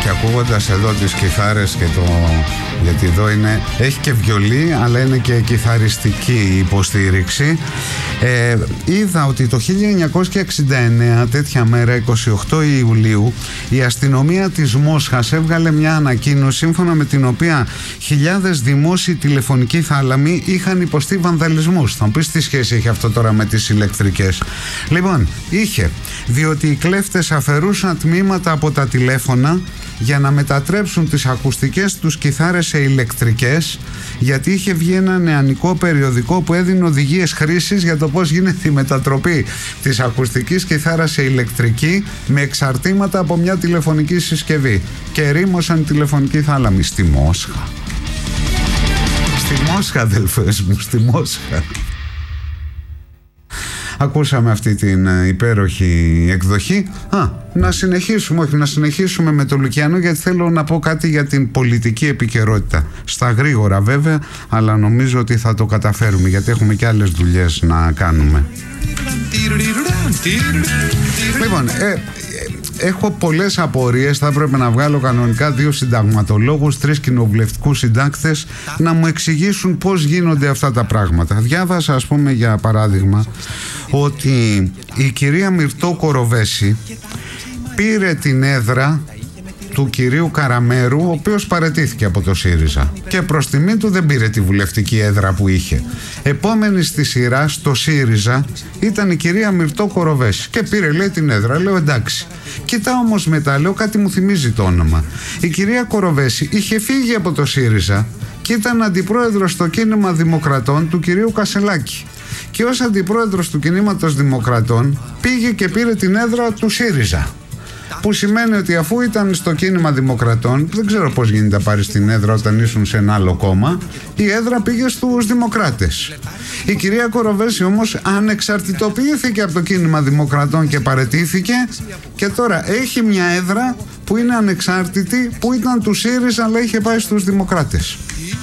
ακούγοντας εδώ τις κιθάρες και γιατί εδώ έχει και βιολί αλλά είναι και κιθαριστική υποστήριξη, είδα ότι το 1969 τέτοια μέρα, 28 Ιουλίου, η αστυνομία της Μόσχας έβγαλε μια ανακοίνωση σύμφωνα με την οποία χιλιάδες δημόσιοι τηλεφωνικοί θάλαμοι είχαν υποστεί βανδαλισμούς. Θα μου πεις τι σχέση έχει αυτό τώρα με τις ηλεκτρικές? Λοιπόν, είχε, διότι οι κλέφτες αφαιρούσαν τμήματα από τα τηλέφωνα για να μετατρέψουν τις ακουστικές τους κιθάρες σε ηλεκτρικές, γιατί είχε βγει ένα νεανικό περιοδικό που έδινε οδηγίες χρήσης για το πώς γίνεται η μετατροπή της ακουστικής κιθάρας σε ηλεκτρική με εξαρτήματα από μια τηλεφωνική συσκευή, και ρήμωσαν τηλεφωνικοί θάλαμοι στη Μόσχα. Στη Μόσχα, αδελφές μου, στη Μόσχα. Ακούσαμε αυτή την υπέροχη εκδοχή. Να συνεχίσουμε με το Λουκιανό, γιατί θέλω να πω κάτι για την πολιτική επικαιρότητα. Στα γρήγορα βέβαια, αλλά νομίζω ότι θα το καταφέρουμε, γιατί έχουμε και άλλες δουλειές να κάνουμε. Λοιπόν, έχω πολλές απορίες. Θα έπρεπε να βγάλω κανονικά 2 συνταγματολόγους, 3 κοινοβουλευτικούς συντάκτες να μου εξηγήσουν πώς γίνονται αυτά τα πράγματα. Διάβασα, ας πούμε, για παράδειγμα, ότι η κυρία Μυρτώ Κοροβέση πήρε την έδρα του κυρίου Καραμέρου, ο οποίος παραιτήθηκε από το ΣΥΡΙΖΑ, και προς τιμή του δεν πήρε τη βουλευτική έδρα που είχε. Επόμενη στη σειρά στο ΣΥΡΙΖΑ ήταν η κυρία Μυρτώ Κοροβέση και πήρε, λέει, την έδρα. Λέω εντάξει. Κοιτάω όμως μετά, λέω κάτι μου θυμίζει το όνομα. Η κυρία Κοροβέση είχε φύγει από το ΣΥΡΙΖΑ και ήταν αντιπρόεδρος στο κίνημα Δημοκρατών του κυρίου Κασελάκη. Και ως αντιπρόεδρος του κινήματος Δημοκρατών πήγε και πήρε την έδρα του ΣΥΡΙΖΑ. Που σημαίνει ότι αφού ήταν στο κίνημα Δημοκρατών, δεν ξέρω πώς γίνεται να πάρεις την έδρα όταν ήσουν σε ένα άλλο κόμμα, η έδρα πήγε στους Δημοκράτες. Η κυρία Κοροβέση όμως ανεξαρτητοποιήθηκε από το κίνημα Δημοκρατών και παραιτήθηκε, και τώρα έχει μια έδρα που είναι ανεξάρτητη, που ήταν του ΣΥΡΙΖΑ αλλά είχε πάει στους Δημοκράτες.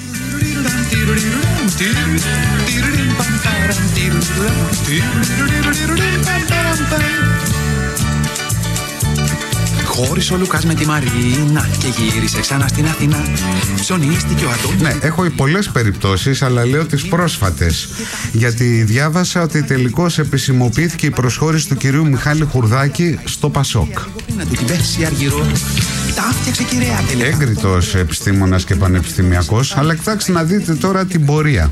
Χώρισε ο Λουκάς με τη Μαρίνα και γύρισε ξανά στην Αθήνα. Ψωνίστηκε ο Αντώνης. Ναι, έχω πολλές περιπτώσεις, αλλά λέω τις πρόσφατες. Γιατί διάβασα ότι τελικώς επισημοποιήθηκε η προσχώρηση του κυρίου Μιχάλη Χουρδάκη στο Πασόκ. Έγκριτος επιστήμονας και πανεπιστημιακός, αλλά κοιτάξτε να δείτε τώρα την πορεία.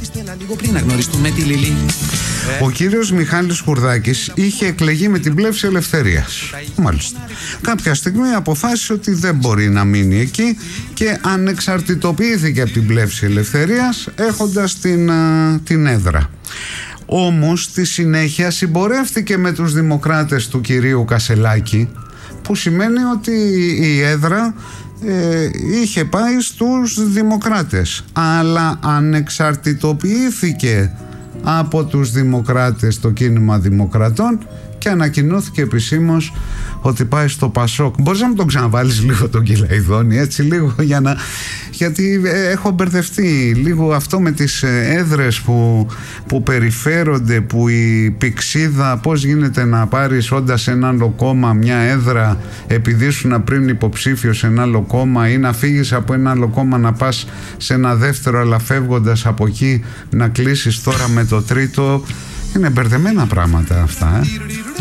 Ο κύριος Μιχάλης Χουρδάκης είχε εκλεγεί με την Πλεύση Ελευθερίας. Μάλιστα. Κάποια στιγμή αποφάσισε ότι δεν μπορεί να μείνει εκεί και ανεξαρτητοποιήθηκε από την Πλεύση Ελευθερίας, έχοντας την έδρα. Όμως στη συνέχεια συμπορεύτηκε με τους δημοκράτες του κυρίου Κασελάκη, που σημαίνει ότι η έδρα είχε πάει στους δημοκράτες, αλλά ανεξαρτητοποιήθηκε από τους δημοκράτες το κίνημα Δημοκρατών και ανακοινώθηκε επισήμως ότι πάει στο Πασόκ. Μπορείς να μου τον ξαναβάλεις λίγο τον Κυλαϊδόνη, έτσι λίγο, γιατί έχω μπερδευτεί λίγο αυτό με τις έδρες που περιφέρονται, που η πηξίδα, πώς γίνεται να πάρεις όντας σε ένα άλλο κόμμα μια έδρα επειδή ήσουν πριν υποψήφιος σε ένα άλλο κόμμα, ή να φύγεις από ένα άλλο κόμμα να πας σε ένα δεύτερο, αλλά φεύγοντας από εκεί να κλείσεις τώρα με το τρίτο. Είναι μπερδεμένα πράγματα αυτά,